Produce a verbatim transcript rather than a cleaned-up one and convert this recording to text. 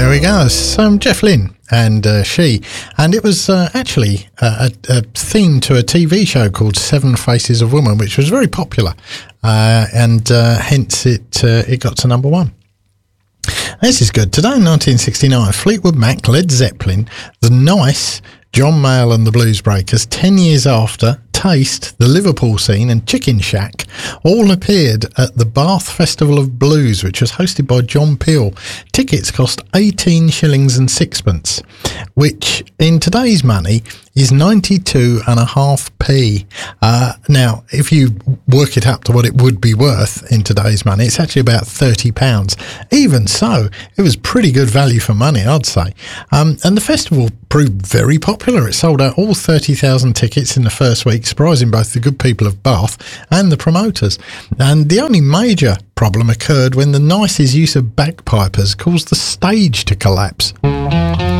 There we go. It's um, Jeff Lynne and uh, She. And it was uh, actually a, a theme to a T V show called Seven Faces of Woman, which was very popular. Uh, and uh, hence it uh, it got to number one. This is good. Today in nineteen sixty-nine, Fleetwood Mac, Led Zeppelin, The Nice, John Mayall and the Blues Breakers, ten years after, Taste, The Liverpool Scene and Chicken Shack all appeared at the Bath Festival of Blues, which was hosted by John Peel. Tickets cost eighteen shillings and sixpence, which in today's money is ninety-two and a half p. Uh, now, if you work it up to what it would be worth in today's money, it's actually about thirty pounds. Even so, it was pretty good value for money, I'd say. Um, and the festival proved very popular. It sold out all thirty thousand tickets in the first week, surprising both the good people of Bath and the promoters. And the only major problem occurred when the Nice's use of bagpipers caused the stage to collapse.